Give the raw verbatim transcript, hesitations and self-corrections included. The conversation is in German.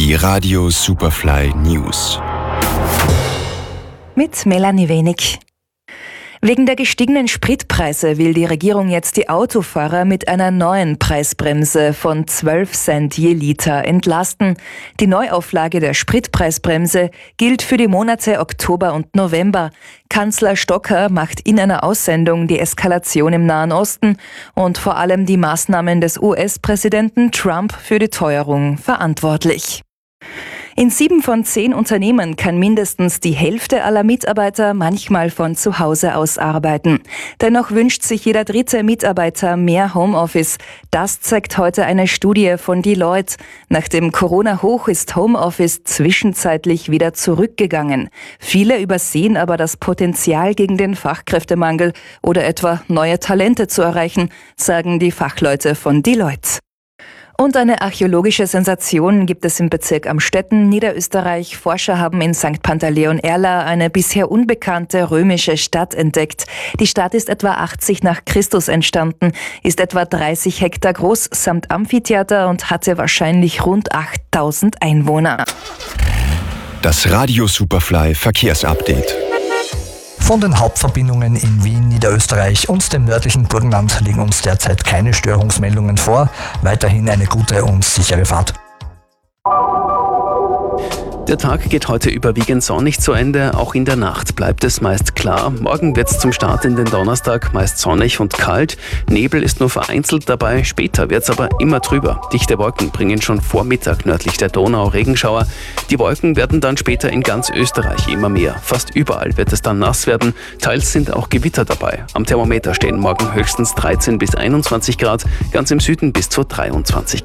Die Radio Superfly News. Mit Melanie Wenig. Wegen der gestiegenen Spritpreise will die Regierung jetzt die Autofahrer mit einer neuen Preisbremse von zwölf Cent je Liter entlasten. Die Neuauflage der Spritpreisbremse gilt für die Monate Oktober und November. Kanzler Stocker macht in einer Aussendung die Eskalation im Nahen Osten und vor allem die Maßnahmen des U S-Präsidenten Trump für die Teuerung verantwortlich. In sieben von zehn Unternehmen kann mindestens die Hälfte aller Mitarbeiter manchmal von zu Hause aus arbeiten. Dennoch wünscht sich jeder dritte Mitarbeiter mehr Homeoffice. Das zeigt heute eine Studie von Deloitte. Nach dem Corona-Hoch ist Homeoffice zwischenzeitlich wieder zurückgegangen. Viele übersehen aber das Potenzial gegen den Fachkräftemangel oder etwa neue Talente zu erreichen, sagen die Fachleute von Deloitte. Und eine archäologische Sensation gibt es im Bezirk Amstetten, Niederösterreich. Forscher haben in Sankt Pantaleon Erla eine bisher unbekannte römische Stadt entdeckt. Die Stadt ist etwa achtzig nach Christus entstanden, ist etwa dreißig Hektar groß samt Amphitheater und hatte wahrscheinlich rund achttausend Einwohner. Das Radio Superfly Verkehrsupdate. Von den Hauptverbindungen in Wien, Niederösterreich und dem nördlichen Burgenland liegen uns derzeit keine Störungsmeldungen vor. Weiterhin eine gute und sichere Fahrt. Der Tag geht heute überwiegend sonnig zu Ende, auch in der Nacht bleibt es meist klar. Morgen wird es zum Start in den Donnerstag meist sonnig und kalt. Nebel ist nur vereinzelt dabei, später wird es aber immer trüber. Dichte Wolken bringen schon vor Mittag nördlich der Donau Regenschauer. Die Wolken werden dann später in ganz Österreich immer mehr. Fast überall wird es dann nass werden, teils sind auch Gewitter dabei. Am Thermometer stehen morgen höchstens dreizehn bis einundzwanzig Grad, ganz im Süden bis zu dreiundzwanzig Grad.